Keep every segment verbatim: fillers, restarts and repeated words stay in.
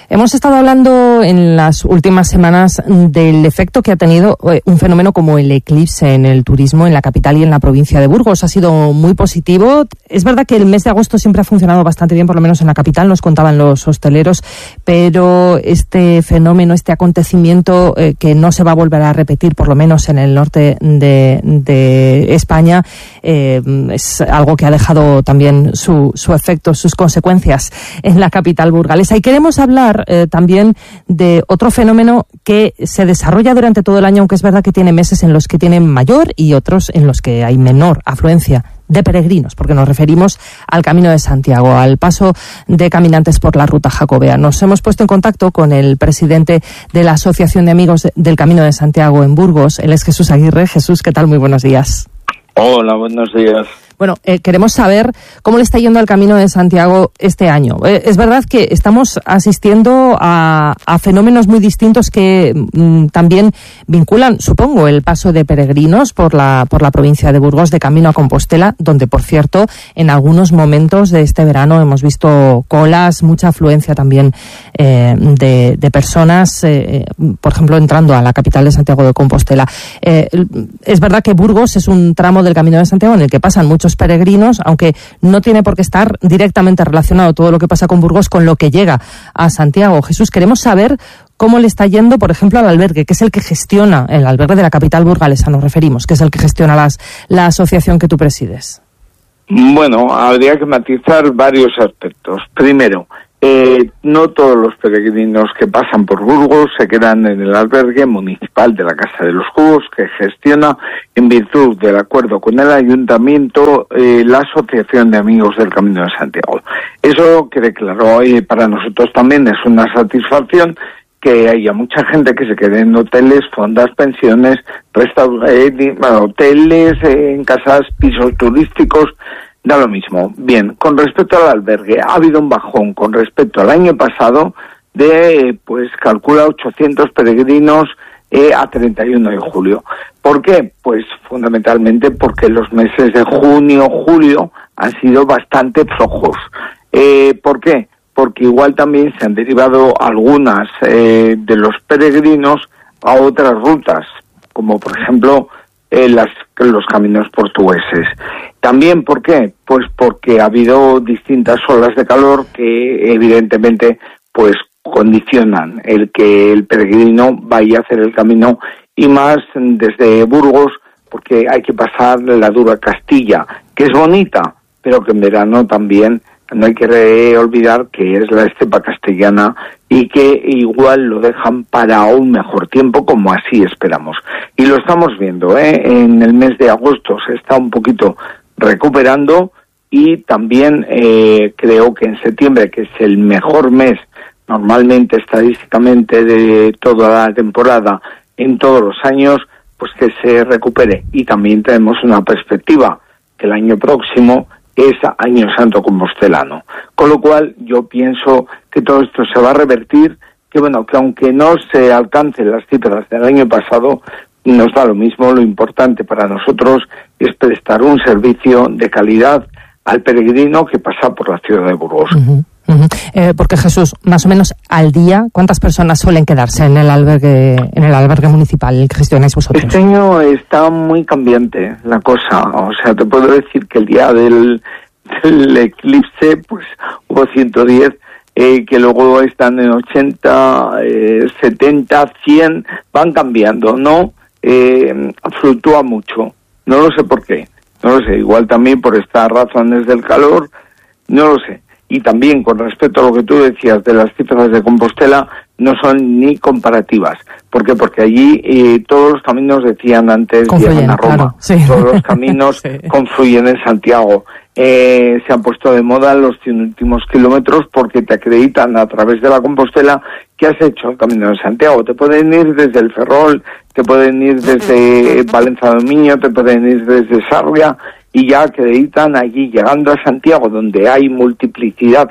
Hemos estado hablando en las últimas semanas del efecto que ha tenido un fenómeno como el eclipse en el turismo en la capital y en la provincia de Burgos. Ha sido muy positivo. Es verdad que el mes de agosto siempre ha funcionado bastante bien, por lo menos en la capital, nos contaban los hosteleros, pero este fenómeno, este acontecimiento eh, que no se va a volver a repetir, por lo menos en el norte de, de España, eh, es algo que ha dejado también su, su efecto, sus consecuencias en la capital burgalesa. Y queremos hablar Eh, también de otro fenómeno que se desarrolla durante todo el año, aunque es verdad que tiene meses en los que tiene mayor y otros en los que hay menor afluencia de peregrinos, porque nos referimos al Camino de Santiago, al paso de caminantes por la ruta jacobea. Nos hemos puesto en contacto con el presidente de la Asociación de Amigos del Camino de Santiago en Burgos. Él es Jesús Aguirre. Jesús, ¿qué tal? Muy buenos días. Hola, buenos días. Bueno, eh, queremos saber cómo le está yendo al Camino de Santiago este año. Eh, es verdad que estamos asistiendo a, a fenómenos muy distintos que mm, también vinculan, supongo, el paso de peregrinos por la por la provincia de Burgos de camino a Compostela, donde, por cierto, en algunos momentos de este verano hemos visto colas, mucha afluencia también eh, de, de personas, eh, por ejemplo, entrando a la capital de Santiago de Compostela. Eh, es verdad que Burgos es un tramo del Camino de Santiago en el que pasan muchos peregrinos, aunque no tiene por qué estar directamente relacionado todo lo que pasa con Burgos con lo que llega a Santiago. Jesús, queremos saber cómo le está yendo, por ejemplo, al albergue, que es el que gestiona, el albergue de la capital burgalesa, nos referimos, que es el que gestiona las, la asociación que tú presides. Bueno, habría que matizar varios aspectos. Primero, eh, no todos los peregrinos que pasan por Burgos se quedan en el albergue municipal de la Casa de los Cubos, que gestiona, en virtud del acuerdo con el ayuntamiento, eh, la Asociación de Amigos del Camino de Santiago. Eso quede claro, y para nosotros también es una satisfacción que haya mucha gente que se quede en hoteles, fondas, pensiones, restaurantes, hoteles, eh, en casas, pisos turísticos. Da lo mismo. Bien, con respecto al albergue, ha habido un bajón con respecto al año pasado de, pues, calcula ochocientos peregrinos eh, a treinta y uno de julio. ¿Por qué? Pues fundamentalmente porque los meses de junio, julio han sido bastante flojos. Eh, ¿Por qué? Porque igual también se han derivado algunas eh, de los peregrinos a otras rutas, como por ejemplo eh, las, los caminos portugueses. También, ¿por qué? Pues porque ha habido distintas olas de calor que evidentemente pues condicionan el que el peregrino vaya a hacer el camino, y más desde Burgos, porque hay que pasar la dura Castilla, que es bonita, pero que en verano también no hay que re- olvidar que es la estepa castellana y que igual lo dejan para un mejor tiempo, como así esperamos. Y lo estamos viendo, ¿eh? En el mes de agosto se está un poquito recuperando, y también eh, creo que en septiembre, que es el mejor mes normalmente estadísticamente de toda la temporada en todos los años, pues que se recupere. Y también tenemos una perspectiva que el año próximo es Año Santo Compostelano, con lo cual yo pienso que todo esto se va a revertir, que bueno, que aunque no se alcancen las cifras del año pasado, nos da lo mismo. Lo importante para nosotros es prestar un servicio de calidad al peregrino que pasa por la ciudad de Burgos. Uh-huh, uh-huh. Eh, porque Jesús, más o menos al día, ¿cuántas personas suelen quedarse en el albergue, en el albergue municipal que gestionáis vosotros? Este año está muy cambiante la cosa. O sea, te puedo decir que el día del, del eclipse, pues hubo ciento diez, eh, que luego están en ochenta, eh, setenta, cien, van cambiando, ¿no? Eh, fluctúa mucho. No lo sé por qué. No lo sé. Igual también por estas razones del calor, no lo sé. Y también con respecto a lo que tú decías de las cifras de Compostela, no son ni comparativas. ¿Por qué? Porque allí eh, todos los caminos, decían antes, confluyen, llegan a Roma. Claro, sí. Todos los caminos sí. confluyen en Santiago. Eh, se han puesto de moda los cien últimos kilómetros porque te acreditan a través de la Compostela que has hecho el Camino de Santiago. Te pueden ir desde el Ferrol, te pueden ir desde Valencia del Miño, te pueden ir desde Sarria, y ya acreditan allí, llegando a Santiago, donde hay multiplicidad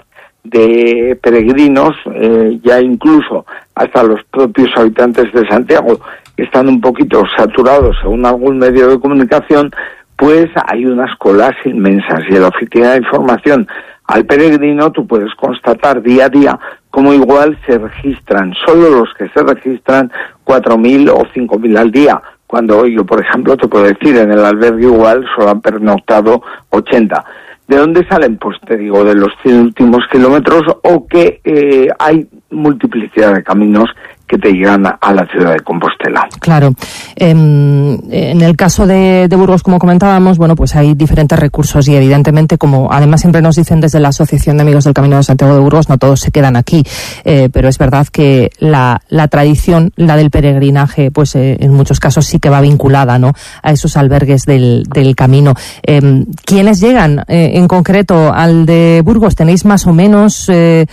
de peregrinos, eh, ya incluso hasta los propios habitantes de Santiago están un poquito saturados según algún medio de comunicación, pues hay unas colas inmensas, y en la oficina de información al peregrino tú puedes constatar día a día como igual se registran, solo los que se registran, cuatro mil o cinco mil al día, cuando yo, por ejemplo, te puedo decir, en el albergue igual solo han pernoctado ochenta. ¿De dónde salen? Pues te digo, de los cien últimos kilómetros, o que eh, hay multiplicidad de caminos que te llegan a la ciudad de Compostela. Claro. Eh, en el caso de, de Burgos, como comentábamos, bueno, pues hay diferentes recursos y evidentemente, como además siempre nos dicen desde la Asociación de Amigos del Camino de Santiago de Burgos, no todos se quedan aquí, eh, pero es verdad que la, la tradición, la del peregrinaje, pues eh, en muchos casos sí que va vinculada, ¿no?, a esos albergues del, del camino. Eh, ¿Quiénes llegan eh, en concreto al de Burgos? ¿Tenéis más o menos eh,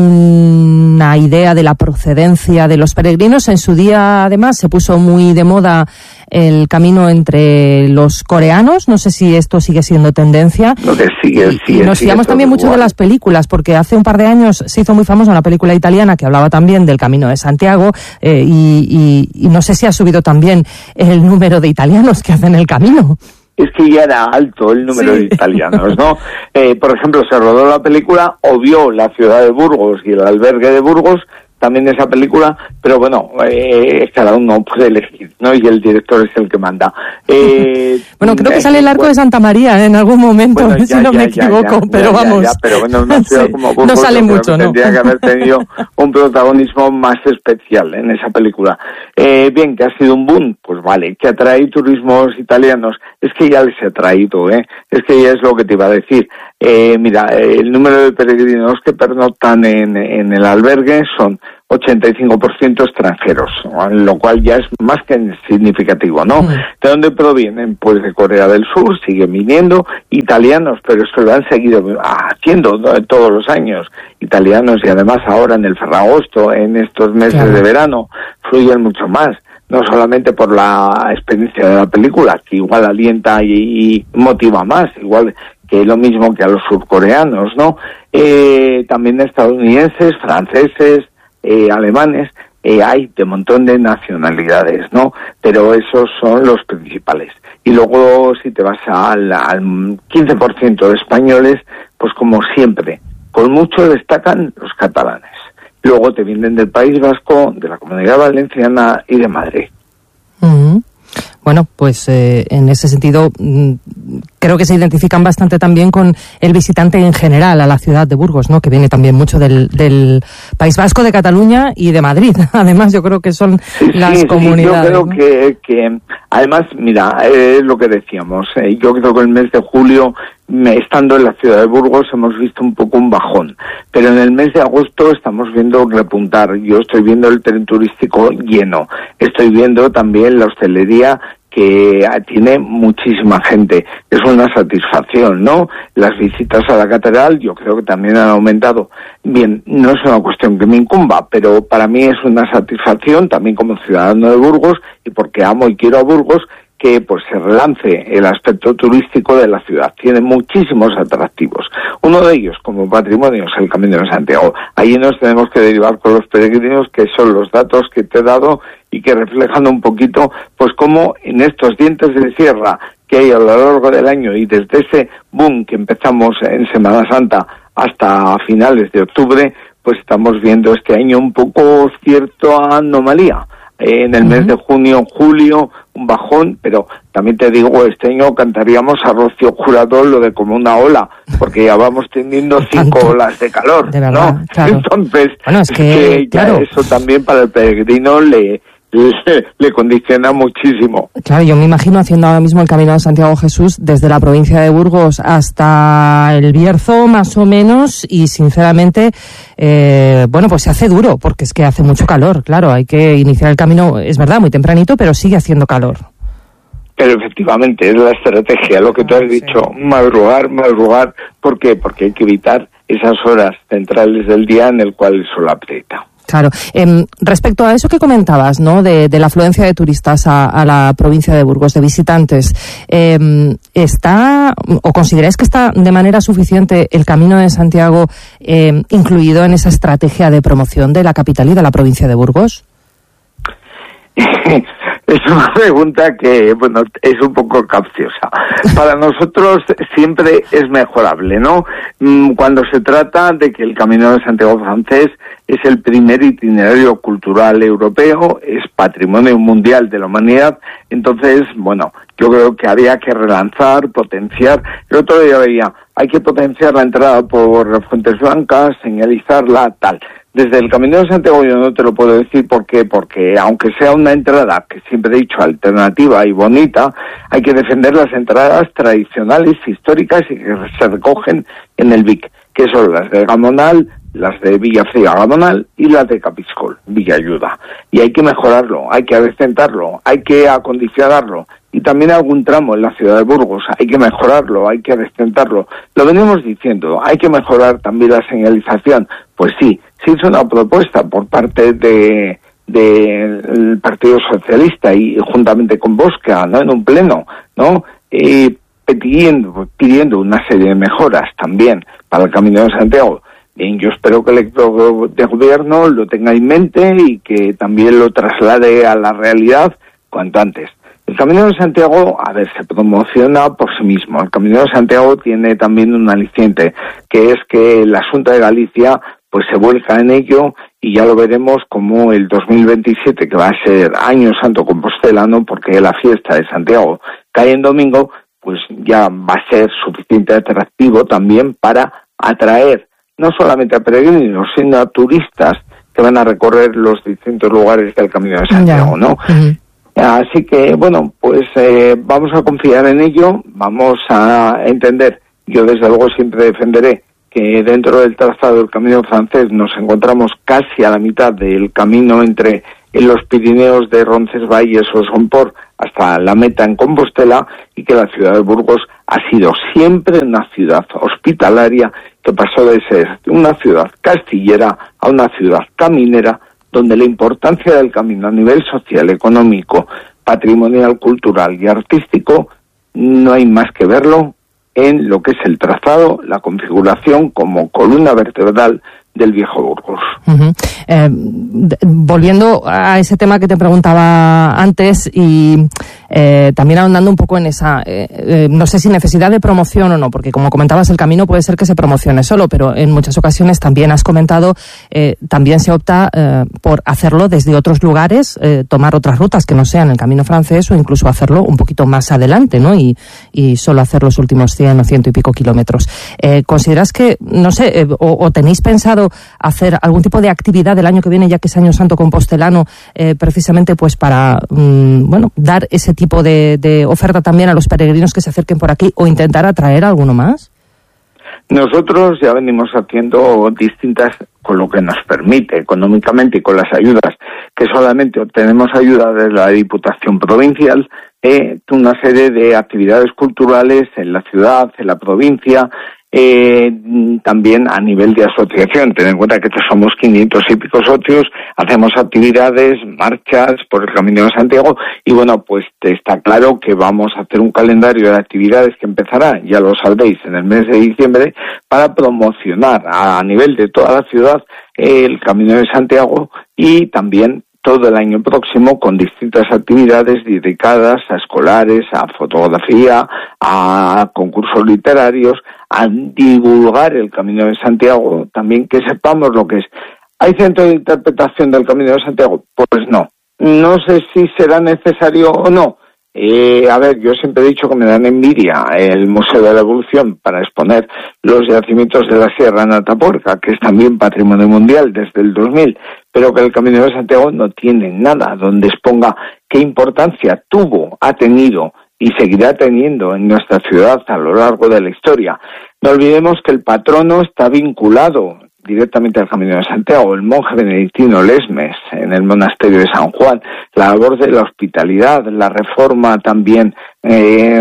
una idea de la procedencia de los peregrinos? En su día, además, se puso muy de moda el camino entre los coreanos. No sé si esto sigue siendo tendencia. Lo que sigue, y, sigue, y nos sigue fiamos también mucho igual. de las películas, porque hace un par de años se hizo muy famosa una película italiana que hablaba también del Camino de Santiago, eh, y, y, y no sé si ha subido también el número de italianos que hacen el camino. Es que ya era alto el número sí. de italianos, ¿no? Eh, por ejemplo, se rodó la película, o vio la ciudad de Burgos y el albergue de Burgos, también esa película, pero bueno, eh, cada uno puede elegir, ¿no? Y el director es el que manda. Eh, bueno, creo que sale el Arco bueno, de Santa María en algún momento, bueno, ya, si no ya, me ya, equivoco, ya, pero ya, vamos. Ya, ya, pero bueno, una ciudad sí, como Burgos, no sale mucho, ¿no? Tendría que haber tenido un protagonismo más especial en esa película. Eh, bien, que ha sido un boom, pues vale. Que atrae turismos italianos, es que ya les he traído, ¿eh? Es que ya es lo que te iba a decir. Eh, mira, el número de peregrinos que pernoctan en, en el albergue son ochenta y cinco por ciento extranjeros, lo cual ya es más que significativo, ¿no? Mm. ¿De dónde provienen? Pues de Corea del Sur, siguen viniendo italianos, pero esto lo han seguido haciendo todos los años, italianos, y además ahora en el Ferragosto, en estos meses claro. de verano, fluyen mucho más. No solamente por la experiencia de la película, que igual alienta y, y motiva más, igual que lo mismo que a los surcoreanos, ¿no? Eh, también estadounidenses, franceses, eh, alemanes, eh, hay de montón de nacionalidades, ¿no? Pero esos son los principales. Y luego, si te vas al, al quince por ciento de españoles, pues como siempre, con mucho destacan los catalanes. Luego te vienen del País Vasco, de la Comunidad Valenciana y de Madrid. Uh-huh. Bueno, pues eh, en ese sentido mm, creo que se identifican bastante también con el visitante en general a la ciudad de Burgos, ¿no? Que viene también mucho del, del País Vasco, de Cataluña y de Madrid. Además, yo creo que son sí, las sí, comunidades. Sí, yo creo ¿no? que, que, además, mira, es lo que decíamos. Eh, yo creo que el mes de julio, estando en la ciudad de Burgos, hemos visto un poco un bajón. Pero en el mes de agosto estamos viendo repuntar. Yo estoy viendo el tren turístico lleno. Estoy viendo también la hostelería, que tiene muchísima gente. Es una satisfacción, ¿no? Las visitas a la catedral yo creo que también han aumentado. Bien, no es una cuestión que me incumba, pero para mí es una satisfacción también como ciudadano de Burgos, y porque amo y quiero a Burgos, que pues se relance el aspecto turístico de la ciudad. Tiene muchísimos atractivos. Uno de ellos, como patrimonio, es el Camino de Santiago. Ahí nos tenemos que derivar con los peregrinos, que son los datos que te he dado y que reflejan un poquito, pues cómo en estos dientes de sierra que hay a lo largo del año, y desde ese boom que empezamos en Semana Santa hasta finales de octubre, pues estamos viendo este año un poco cierta anomalía. En el mes de junio, julio, un bajón, pero también te digo, este año cantaríamos a Rocío Jurado lo de como una ola, porque ya vamos teniendo cinco Tanto. olas de calor, de verdad, ¿no? Claro. Entonces, bueno, es que, que ya claro. eso también para el peregrino le, le, le condiciona muchísimo. Claro, yo me imagino haciendo ahora mismo el Camino de Santiago Jesús desde la provincia de Burgos hasta el Bierzo, más o menos, y sinceramente, eh, bueno, pues se hace duro, porque es que hace mucho calor, claro, hay que iniciar el camino, es verdad, muy tempranito, pero sigue haciendo calor. Pero efectivamente, es la estrategia, lo que tú has sí. dicho, madrugar, madrugar, ¿por qué? Porque hay que evitar esas horas centrales del día en el cual el sol aprieta. Claro. Eh, respecto a eso que comentabas, ¿no? De, de la afluencia de turistas a, a la provincia de Burgos, de visitantes, eh, ¿está o consideráis que está de manera suficiente el Camino de Santiago eh, incluido en esa estrategia de promoción de la capital y de la provincia de Burgos? Es una pregunta que, bueno, es un poco capciosa. Para nosotros siempre es mejorable, ¿no? Cuando se trata de que el Camino de Santiago francés es el primer itinerario cultural europeo, es patrimonio mundial de la humanidad. Entonces, bueno, yo creo que habría que relanzar, potenciar. El otro día veía, hay que potenciar la entrada por Fuentes Blancas, señalizarla, tal. Desde el Camino de Santiago yo no te lo puedo decir. ¿Por qué? Porque aunque sea una entrada, que siempre he dicho, alternativa y bonita, hay que defender las entradas tradicionales, históricas y que se recogen en el V I C, que son las de Gamonal, las de Villafría Gamonal y las de Capiscol, Villayuda. Y hay que mejorarlo, hay que adecentarlo, hay que acondicionarlo. Y también algún tramo en la ciudad de Burgos, hay que mejorarlo, hay que adecentarlo. Lo venimos diciendo, hay que mejorar también la señalización. Pues sí, se hizo una propuesta por parte de del Partido Socialista y juntamente con Bosca, ¿no?, en un pleno, ¿no?, eh, pidiendo, pidiendo una serie de mejoras también para el Camino de Santiago. Bien, yo espero que el equipo de gobierno lo tenga en mente y que también lo traslade a la realidad cuanto antes. El Camino de Santiago, a ver, se promociona por sí mismo. El Camino de Santiago tiene también un aliciente, que es que la Xunta de Galicia pues se vuelca en ello, y ya lo veremos como el dos mil veintisiete, que va a ser Año Santo Compostelano, porque la fiesta de Santiago cae en domingo, pues ya va a ser suficiente atractivo también para atraer no solamente a peregrinos, sino a turistas que van a recorrer los distintos lugares del Camino de Santiago, yeah. ¿no? Uh-huh. Así que, bueno, pues eh, vamos a confiar en ello, vamos a entender. Yo, desde luego, siempre defenderé que dentro del trazado del Camino francés nos encontramos casi a la mitad del camino entre en los Pirineos de Roncesvalles o Somport hasta la meta en Compostela, y que la ciudad de Burgos ha sido siempre una ciudad hospitalaria que pasó de ser una ciudad castillera a una ciudad caminera, donde la importancia del camino a nivel social, económico, patrimonial, cultural y artístico no hay más que verlo en lo que es el trazado, la configuración como columna vertebral del viejo Burgos. Uh-huh. Eh, de, volviendo a ese tema que te preguntaba antes y eh, también ahondando un poco en esa, eh, eh, no sé si necesidad de promoción o no, porque como comentabas, el camino puede ser que se promocione solo, pero en muchas ocasiones también has comentado, eh, también se opta eh, por hacerlo desde otros lugares, eh, tomar otras rutas que no sean el camino francés, o incluso hacerlo un poquito más adelante, ¿no? Y, y solo hacer los últimos cien o ciento y pico kilómetros. Eh, ¿Consideras que, no sé, eh, o, o tenéis pensado hacer algún tipo de actividad el año que viene, ya que es Año Santo Compostelano, eh, precisamente pues para mmm, bueno, dar ese tipo de, de oferta también a los peregrinos que se acerquen por aquí, o intentar atraer a alguno más? Nosotros ya venimos haciendo distintas, con lo que nos permite económicamente y con las ayudas, que solamente obtenemos ayuda de la Diputación Provincial, eh, una serie de actividades culturales en la ciudad, en la provincia, Eh, también a nivel de asociación. Ten en cuenta que somos quinientos y pico socios, hacemos actividades, marchas por el Camino de Santiago, y bueno, pues está claro que vamos a hacer un calendario de actividades que empezará, ya lo sabréis, en el mes de diciembre, para promocionar a nivel de toda la ciudad el Camino de Santiago, y también todo el año próximo con distintas actividades dedicadas a escolares, a fotografía, a concursos literarios, a divulgar el Camino de Santiago, también que sepamos lo que es. ¿Hay centro de interpretación del Camino de Santiago? Pues no. No sé si será necesario o no. Eh, a ver, yo siempre he dicho que me dan envidia el Museo de la Evolución para exponer los yacimientos de la Sierra Nataporca, que es también patrimonio mundial desde el dos mil, pero que el Camino de Santiago no tiene nada donde exponga qué importancia tuvo, ha tenido y seguirá teniendo en nuestra ciudad a lo largo de la historia. No olvidemos que el patrono está vinculado directamente al Camino de Santiago, el monje benedictino Lesmes, en el monasterio de San Juan, la labor de la hospitalidad, la reforma también eh,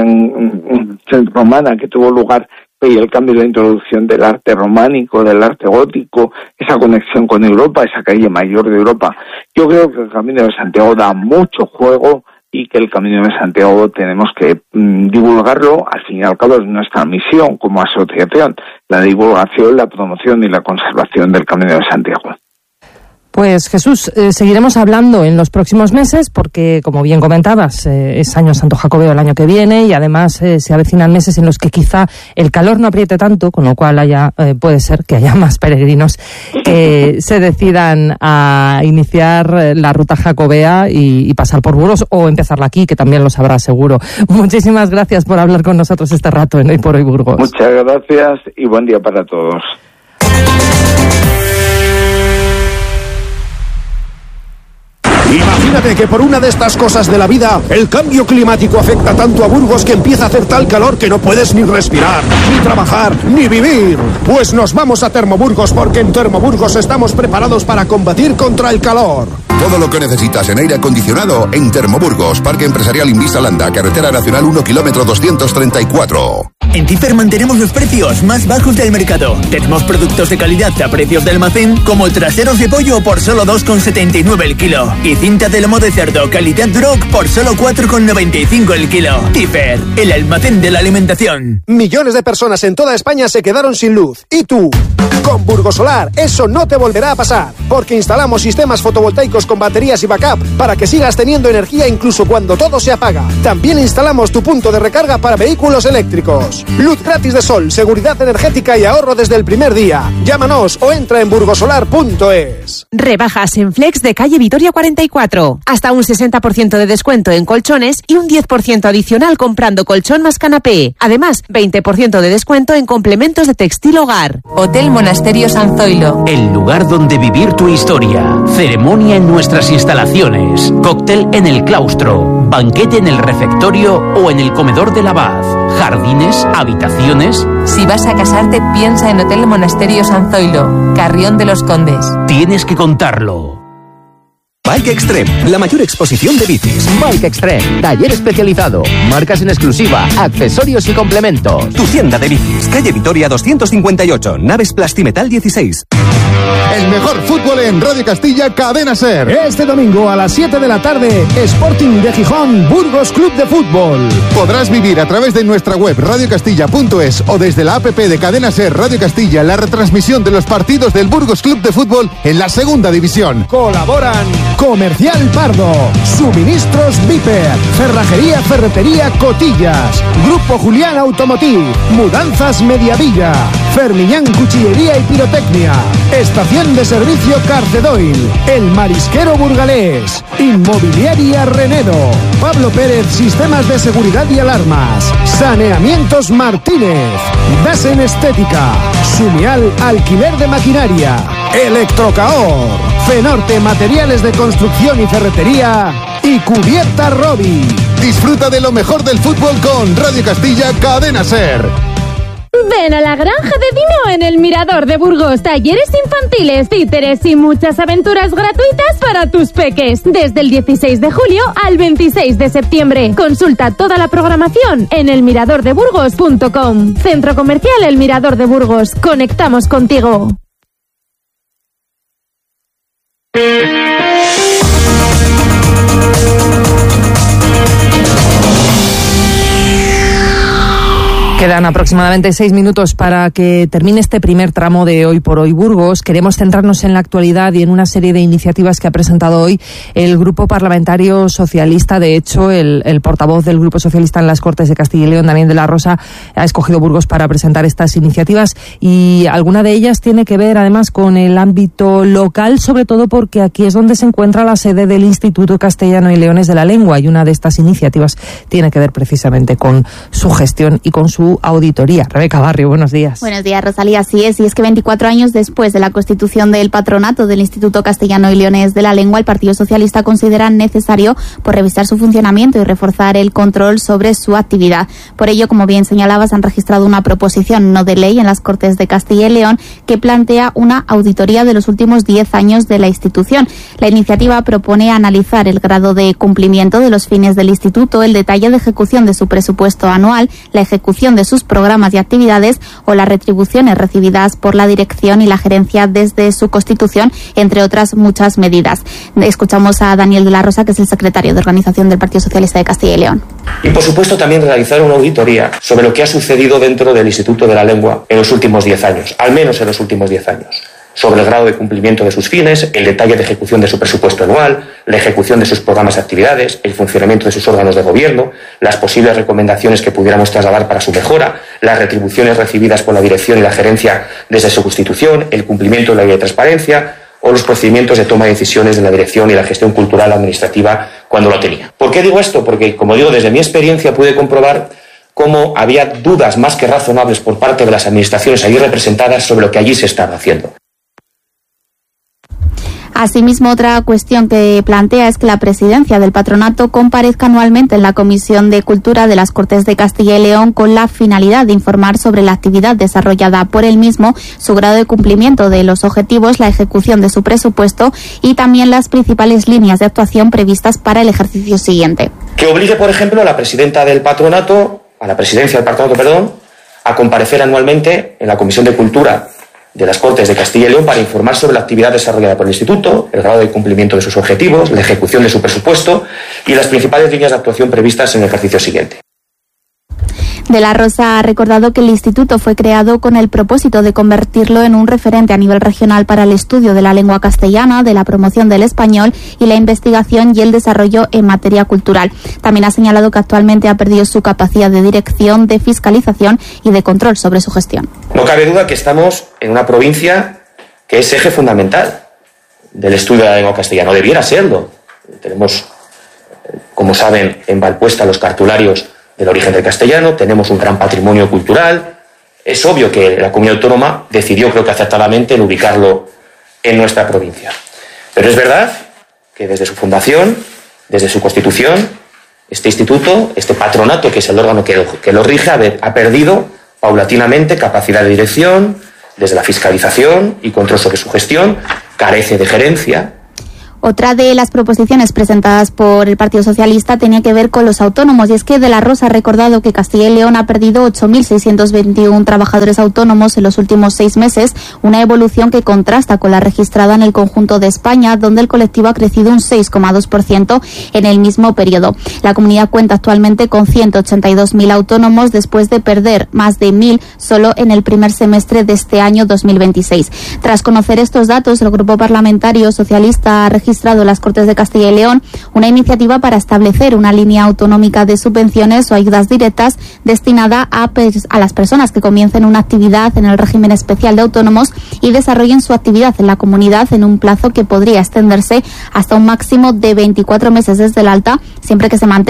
romana que tuvo lugar, y el cambio de la introducción del arte románico, del arte gótico, esa conexión con Europa, esa calle mayor de Europa. Yo creo que el Camino de Santiago da mucho juego, y que el Camino de Santiago tenemos que mmm, divulgarlo. Al fin y al cabo es nuestra misión como asociación, la divulgación, la promoción y la conservación del Camino de Santiago. Pues Jesús, eh, seguiremos hablando en los próximos meses porque, como bien comentabas, eh, es año Santo Jacobeo el año que viene y además eh, se avecinan meses en los que quizá el calor no apriete tanto, con lo cual haya, eh, puede ser que haya más peregrinos que se decidan a iniciar la ruta jacobea y, y pasar por Burgos o empezarla aquí, que también lo sabrá seguro. Muchísimas gracias por hablar con nosotros este rato en Hoy por Hoy Burgos. Muchas gracias y buen día para todos. Imagínate que por una de estas cosas de la vida, el cambio climático afecta tanto a Burgos que empieza a hacer tal calor que no puedes ni respirar, ni trabajar, ni vivir. Pues nos vamos a Termoburgos porque en Termoburgos estamos preparados para combatir contra el calor. Todo lo que necesitas en aire acondicionado en Termoburgos, Parque Empresarial Invisa Landa, Carretera Nacional uno, kilómetro doscientos treinta y cuatro. En Tifer mantenemos los precios más bajos del mercado. Tenemos productos de calidad a precios de almacén, como traseros de pollo por solo dos con setenta y nueve el kilo. Y cinta de lomo de cerdo calidad Duroc por solo cuatro con noventa y cinco el kilo. Tifer, el almacén de la alimentación. Millones de personas en toda España se quedaron sin luz. ¿Y tú? Con Burgosolar eso no te volverá a pasar, porque instalamos sistemas fotovoltaicos con baterías y backup para que sigas teniendo energía incluso cuando todo se apaga. También instalamos tu punto de recarga para vehículos eléctricos. Luz gratis de sol, seguridad energética y ahorro desde el primer día. Llámanos o entra en burgosolar punto es. Rebajas en Flex de calle Vitoria cuarenta y cuatro. Hasta un sesenta por ciento de descuento en colchones y un diez por ciento adicional comprando colchón más canapé. Además, veinte por ciento de descuento en complementos de textil hogar. Hotel Monasterio San Zoilo. El lugar donde vivir tu historia. Ceremonia en nuestras instalaciones. Cóctel en el claustro. Banquete en el refectorio o en el comedor del abad. Jardines, habitaciones. Si vas a casarte, piensa en Hotel Monasterio San Zoilo, Carrión de los Condes. Tienes que contarlo. Bike Extreme, la mayor exposición de bicis. Bike Extreme, taller especializado, marcas en exclusiva, accesorios y complementos. Tu tienda de bicis, calle Vitoria doscientos cincuenta y ocho, Naves Plastimetal dieciséis. El mejor fútbol en Radio Castilla, Cadena SER. Este domingo a las siete de la tarde, Sporting de Gijón, Burgos Club de Fútbol. Podrás vivir a través de nuestra web radio castilla punto es o desde la app de Cadena SER Radio Castilla la retransmisión de los partidos del Burgos Club de Fútbol en la segunda división. Colaboran Comercial Pardo, Suministros Viper, Cerrajería Ferretería Cotillas, Grupo Julián Automotiv, Mudanzas Mediavilla, Fermiñán Cuchillería y Pirotecnia, Estación de Servicio Carcedoil, El Marisquero Burgalés, Inmobiliaria Renedo, Pablo Pérez Sistemas de Seguridad y Alarmas, Saneamientos Martínez, Dasen Estética, Sumial Alquiler de Maquinaria, Electrocaor, Fenorte Materiales de Construcción y Ferretería y Cubierta Robi. Disfruta de lo mejor del fútbol con Radio Castilla, Cadena SER. Ven a la granja de Dino en el Mirador de Burgos. Talleres infantiles, títeres y muchas aventuras gratuitas para tus peques. Desde el dieciséis de julio al veintiséis de septiembre. Consulta toda la programación en el mirador de burgos punto com. Centro Comercial El Mirador de Burgos. Conectamos contigo. Quedan aproximadamente seis minutos para que termine este primer tramo de Hoy por Hoy Burgos. Queremos centrarnos en la actualidad y en una serie de iniciativas que ha presentado hoy el Grupo Parlamentario Socialista. De hecho, el, el portavoz del Grupo Socialista en las Cortes de Castilla y León, Daniel de la Rosa, ha escogido Burgos para presentar estas iniciativas y alguna de ellas tiene que ver además con el ámbito local, sobre todo porque aquí es donde se encuentra la sede del Instituto Castellano y Leones de la Lengua y una de estas iniciativas tiene que ver precisamente con su gestión y con su auditoría. Rebeca Barrio, buenos días. Buenos días, Rosalía. Así es, y es que veinticuatro años después de la constitución del patronato del Instituto Castellano y Leones de la Lengua, el Partido Socialista considera necesario por revisar su funcionamiento y reforzar el control sobre su actividad. Por ello, como bien señalabas, han registrado una proposición no de ley en las Cortes de Castilla y León que plantea una auditoría de los últimos diez años de la institución. La iniciativa propone analizar el grado de cumplimiento de los fines del instituto, el detalle de ejecución de su presupuesto anual, la ejecución de sus programas y actividades o las retribuciones recibidas por la dirección y la gerencia desde su constitución, entre otras muchas medidas. Escuchamos a Daniel de la Rosa, que es el secretario de Organización del Partido Socialista de Castilla y León. Y por supuesto también realizar una auditoría sobre lo que ha sucedido dentro del Instituto de la Lengua en los últimos diez años, al menos en los últimos diez años. sobre el grado de cumplimiento de sus fines, el detalle de ejecución de su presupuesto anual, la ejecución de sus programas de actividades, el funcionamiento de sus órganos de gobierno, las posibles recomendaciones que pudiéramos trasladar para su mejora, las retribuciones recibidas por la dirección y la gerencia desde su constitución, el cumplimiento de la ley de transparencia o los procedimientos de toma de decisiones de la dirección y la gestión cultural administrativa cuando lo tenía. ¿Por qué digo esto? Porque, como digo, desde mi experiencia pude comprobar cómo había dudas más que razonables por parte de las administraciones allí representadas sobre lo que allí se estaba haciendo. Asimismo, otra cuestión que plantea es que la presidencia del patronato comparezca anualmente en la Comisión de Cultura de las Cortes de Castilla y León con la finalidad de informar sobre la actividad desarrollada por el mismo, su grado de cumplimiento de los objetivos, la ejecución de su presupuesto y también las principales líneas de actuación previstas para el ejercicio siguiente. Que obligue, por ejemplo, a la presidenta del patronato, a la presidencia del patronato, perdón, a comparecer anualmente en la Comisión de Cultura de las Cortes de Castilla y León para informar sobre la actividad desarrollada por el Instituto, el grado de cumplimiento de sus objetivos, la ejecución de su presupuesto y las principales líneas de actuación previstas en el ejercicio siguiente. De la Rosa ha recordado que el instituto fue creado con el propósito de convertirlo en un referente a nivel regional para el estudio de la lengua castellana, de la promoción del español y la investigación y el desarrollo en materia cultural. También ha señalado que actualmente ha perdido su capacidad de dirección, de fiscalización y de control sobre su gestión. No cabe duda que estamos en una provincia que es eje fundamental del estudio de la lengua castellana, o debiera serlo. Tenemos, como saben, en Valpuesta los cartularios del origen del castellano, tenemos un gran patrimonio cultural. Es obvio que la comunidad autónoma decidió, creo que acertadamente, en ubicarlo en nuestra provincia. Pero es verdad que desde su fundación, desde su constitución, este instituto, este patronato, que es el órgano que lo, que lo rige, ha, ha perdido paulatinamente capacidad de dirección, desde la fiscalización y control sobre su gestión, carece de gerencia. Otra de las proposiciones presentadas por el Partido Socialista tenía que ver con los autónomos, y es que De la Rosa ha recordado que Castilla y León ha perdido ocho mil seiscientos veintiuno trabajadores autónomos en los últimos seis meses, una evolución que contrasta con la registrada en el conjunto de España, donde el colectivo ha crecido un seis coma dos por ciento en el mismo periodo. La comunidad cuenta actualmente con ciento ochenta y dos mil autónomos después de perder más de mil solo en el primer semestre de este año dos mil veintiséis. Tras conocer estos datos, el Grupo Parlamentario Socialista ha registrado en las Cortes de Castilla y León una iniciativa para establecer una línea autonómica de subvenciones o ayudas directas destinada a, a las personas que comiencen una actividad en el régimen especial de autónomos y desarrollen su actividad en la comunidad en un plazo que podría extenderse hasta un máximo de veinticuatro meses desde el alta, siempre que se mantenga